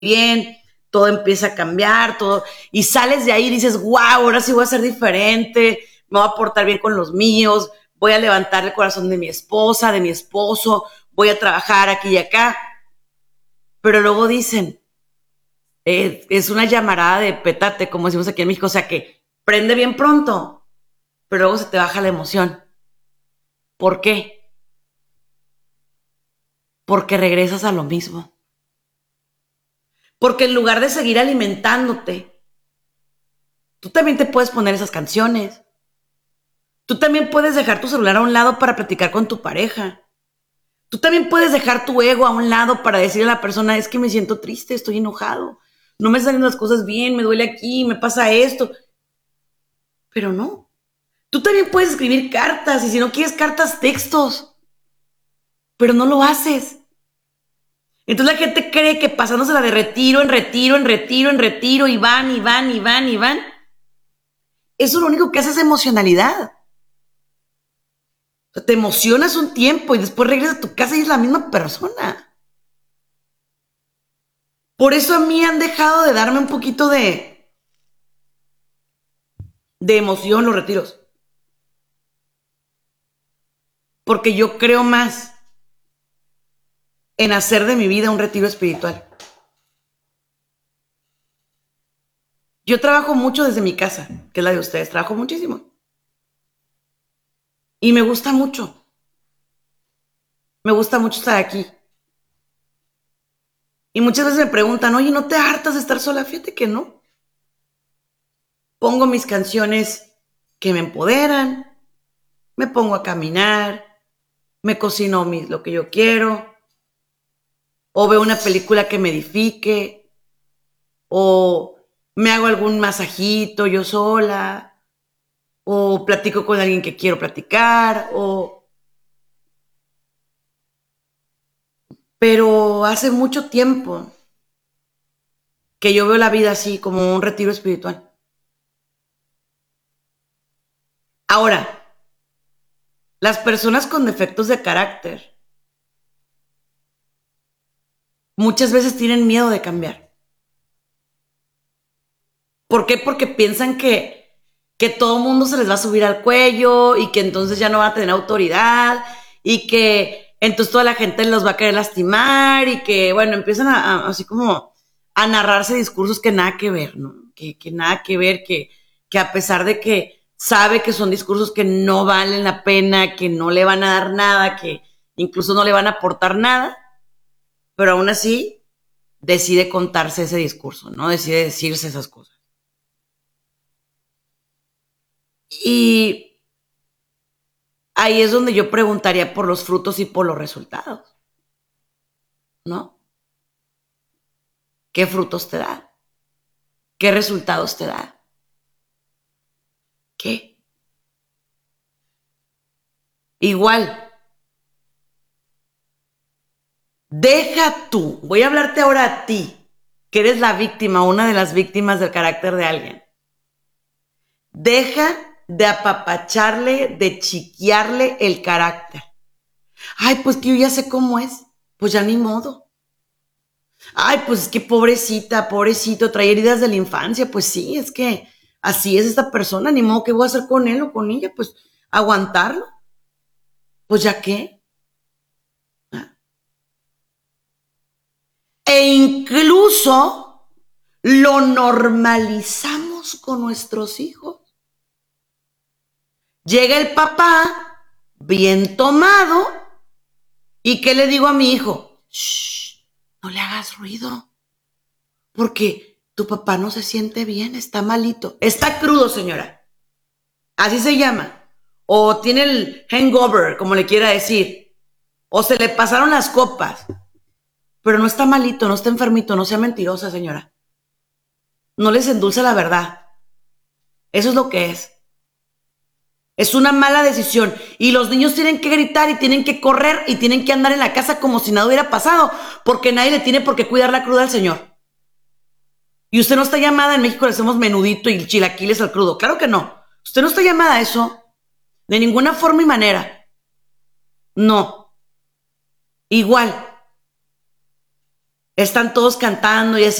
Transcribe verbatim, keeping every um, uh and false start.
bien, todo empieza a cambiar, todo, y sales de ahí y dices, wow, ahora sí voy a ser diferente, me voy a portar bien con los míos, voy a levantar el corazón de mi esposa, de mi esposo, voy a trabajar aquí y acá. Pero luego dicen, eh, es una llamarada de petate, como decimos aquí en México, o sea que prende bien pronto, pero luego se te baja la emoción. ¿Por qué? Porque regresas a lo mismo. Porque en lugar de seguir alimentándote, tú también te puedes poner esas canciones. Tú también puedes dejar tu celular a un lado para platicar con tu pareja. Tú también puedes dejar tu ego a un lado para decirle a la persona, es que me siento triste, estoy enojado, no me salen las cosas bien, me duele aquí, me pasa esto. Pero no. Tú también puedes escribir cartas y si no quieres cartas, textos. Pero no lo haces. Entonces la gente cree que pasándosela de retiro en retiro, en retiro, en retiro, y van, y van, y van, y van. Eso lo único que hace es emocionalidad. O sea, te emocionas un tiempo y después regresas a tu casa y es la misma persona. Por eso a mí han dejado de darme un poquito de, de emoción los retiros. Porque yo creo más en hacer de mi vida un retiro espiritual. Yo trabajo mucho desde mi casa, que es la de ustedes. Trabajo muchísimo. Y me gusta mucho. Me gusta mucho estar aquí. Y muchas veces me preguntan, oye, ¿no te hartas de estar sola? Fíjate que no. Pongo mis canciones que me empoderan, me pongo a caminar, me cocino mis, lo que yo quiero, o veo una película que me edifique, o me hago algún masajito yo sola, o platico con alguien que quiero platicar, o... Pero hace mucho tiempo que yo veo la vida así, como un retiro espiritual. Ahora, las personas con defectos de carácter muchas veces tienen miedo de cambiar. ¿Por qué? Porque piensan que, que todo el mundo se les va a subir al cuello y que entonces ya no van a tener autoridad y que entonces toda la gente los va a querer lastimar y que, bueno, empiezan a, a así como a narrarse discursos que nada que ver, ¿no? Que, que nada que ver, que, que a pesar de que sabe que son discursos que no valen la pena, que no le van a dar nada, que incluso no le van a aportar nada, pero aún así decide contarse ese discurso, ¿no? Decide decirse esas cosas. Y ahí es donde yo preguntaría por los frutos y por los resultados, ¿no? ¿Qué frutos te da? ¿Qué resultados te da? ¿Qué? Igual, deja tú, voy a hablarte ahora a ti, que eres la víctima, una de las víctimas del carácter de alguien. Deja de apapacharle, de chiquearle el carácter. Ay, pues que yo ya sé cómo es. Pues ya ni modo. Ay, pues es que pobrecita, pobrecito, trae heridas de la infancia. Pues sí, es que así es esta persona. Ni modo, ¿qué voy a hacer con él o con ella? Pues aguantarlo. Pues ya qué. Ah. E incluso lo normalizamos con nuestros hijos. Llega el papá, bien tomado, ¿y qué le digo a mi hijo? Shh, no le hagas ruido, porque tu papá no se siente bien, está malito. Está crudo, señora. Así se llama. O tiene el hangover, como le quiera decir. O se le pasaron las copas. Pero no está malito, no está enfermito, no sea mentirosa, señora. No les endulce la verdad. Eso es lo que es. Es una mala decisión. Y los niños tienen que gritar y tienen que correr y tienen que andar en la casa como si nada hubiera pasado, porque nadie le tiene por qué cuidar la cruda al señor. Y usted no está llamada, en México le hacemos menudito y chilaquiles al crudo. Claro que no. Usted no está llamada a eso. De ninguna forma y manera. No. Igual. están todos cantando y así.